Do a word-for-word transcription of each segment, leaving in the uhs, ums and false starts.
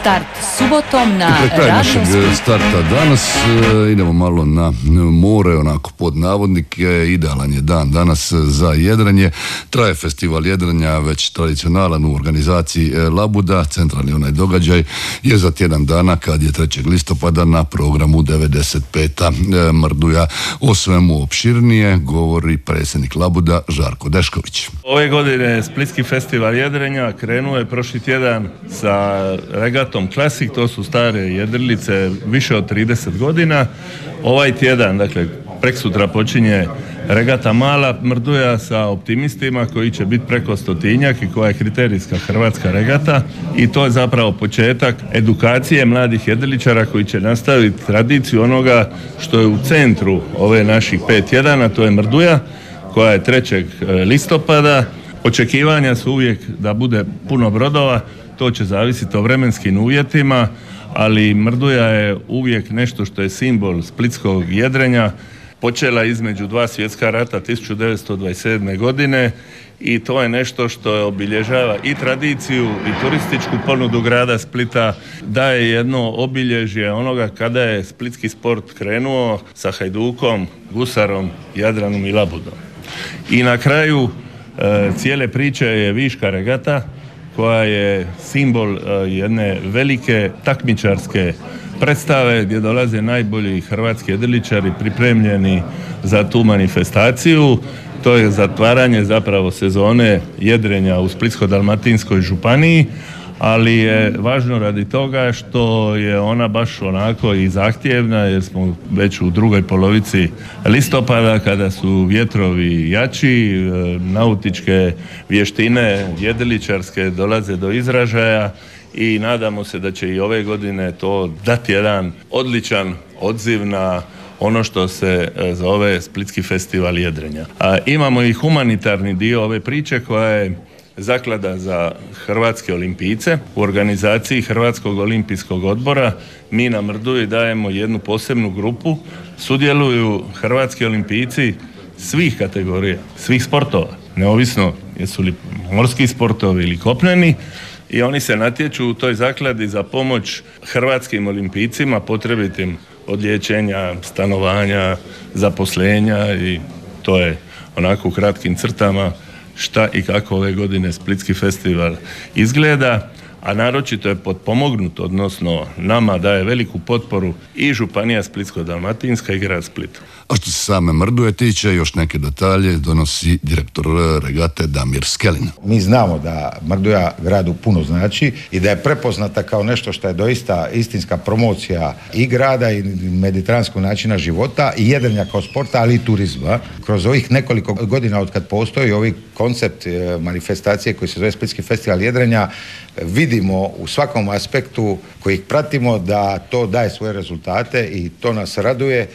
Start subotom na Pred kraj našeg radiju starta danas e, idemo malo na more, onako pod navodnike. Idealan je dan danas za jedrenje. Traje festival jedrenja, već tradicionalan u organizaciji e, Labuda. Centralni onaj događaj je za tjedan dana, kad je trećeg listopada na programu devedeset peta E, Mrduja. O svemu opširnije govori predsjednik Labuda Žarko Dešković. Ove godine Splitski festival jedrenja krenuo je prošli tjedan sa regatom Classic, to su stare jedrilice više od trideset godina. Ovaj tjedan, dakle preksutra, počinje regata Mala Mrduja sa optimistima koji će biti preko stotinjak i koja je kriterijska hrvatska regata, i to je zapravo početak edukacije mladih jedriličara koji će nastaviti tradiciju onoga što je u centru ove naših pet tjedana, to je Mrduja koja je trećeg listopada. Očekivanja su uvijek da bude puno brodova, to će zavisiti o vremenskim uvjetima, ali Mrduja je uvijek nešto što je simbol splitskog jedrenja. Počela između dva svjetska rata tisuću devetsto dvadeset sedme. godine i to je nešto što obilježava i tradiciju i turističku ponudu grada Splita, daje jedno obilježje onoga kada je splitski sport krenuo sa Hajdukom, Gusarom, Jadranom i Labudom. I na kraju e, cijele priče je Viška regata, koja je simbol e, jedne velike takmičarske predstave gdje dolaze najbolji hrvatski jedriličari pripremljeni za tu manifestaciju. To je zatvaranje zapravo sezone jedrenja u Splitsko-dalmatinskoj županiji, ali je važno radi toga što je ona baš onako i zahtjevna, jer smo već u drugoj polovici listopada kada su vjetrovi jači, nautičke vještine jedriličarske dolaze do izražaja i nadamo se da će i ove godine to dati jedan odličan odziv na ono što se zove Splitski festival jedrenja. A imamo i humanitarni dio ove priče koja je Zaklada za hrvatske olimpijce. U organizaciji Hrvatskog olimpijskog odbora mi na Mrduji dajemo jednu posebnu grupu. Sudjeluju hrvatski olimpijci svih kategorija, svih sportova, neovisno jesu li morski sportovi ili kopneni, i oni se natječu u toj zakladi za pomoć hrvatskim olimpijcima potrebitim od liječenja, stanovanja, zaposlenja, i to je onako u kratkim crtama šta i kako ove godine Splitski festival izgleda, a naročito je potpomognut, odnosno nama daje veliku potporu i Županija Splitsko-dalmatinska i grad Split. A što se same Mrduje tiče, još neke detalje donosi direktor regate Damir Skelin. Mi znamo da Mrduja gradu puno znači i da je prepoznata kao nešto što je doista istinska promocija i grada i mediteranskog načina života i jedrenja kao sporta, ali i turizma. Kroz ovih nekoliko godina od kad postoji ovaj koncept manifestacije koji se zove Splitski festival jedrenja, vidimo u svakom aspektu kojih pratimo da to daje svoje rezultate i to nas raduje,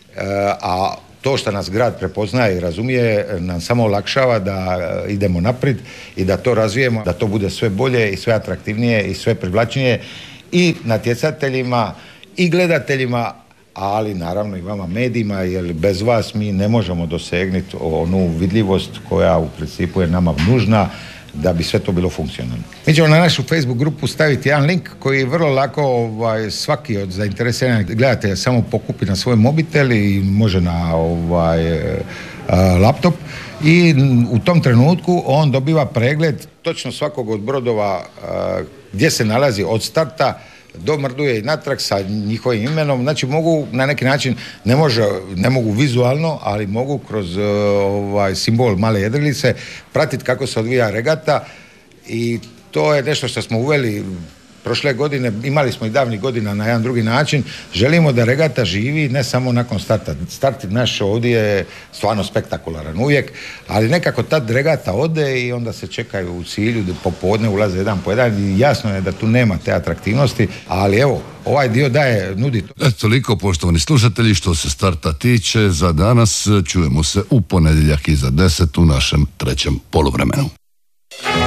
a to što nas grad prepoznaje i razumije nam samo olakšava da idemo naprijed i da to razvijemo, da to bude sve bolje i sve atraktivnije i sve privlačnije i natjecateljima i gledateljima, ali naravno i vama medijima, jer bez vas mi ne možemo dosegnuti onu vidljivost koja u principu je nama nužna da bi sve to bilo funkcionalno. Mi ćemo na našu Facebook grupu staviti jedan link koji vrlo lako ovaj, svaki od zainteresiranih gledatelja samo pokupi na svoj mobitel i može na ovaj, laptop, i u tom trenutku on dobiva pregled točno svakog od brodova gdje se nalazi od starta do Mrduje i natrag sa njihovim imenom. Znači mogu na neki način, ne, može, ne mogu vizualno, ali mogu kroz uh, ovaj simbol male jedrilice pratiti kako se odvija regata, i to je nešto što smo uveli prošle godine, imali smo i davnih godina na jedan drugi način. Želimo da regata živi ne samo nakon starta. Start naš ovdje je stvarno spektakularan uvijek, ali nekako tad regata ode i onda se čekaju u cilju, da popodne ulaze jedan po jedan i jasno je da tu nema te atraktivnosti, ali evo, ovaj dio daje, nudi to. E, toliko, poštovani slušatelji, što se starta tiče za danas. Čujemo se u ponedjeljak iza deset u našem trećem poluvremenu.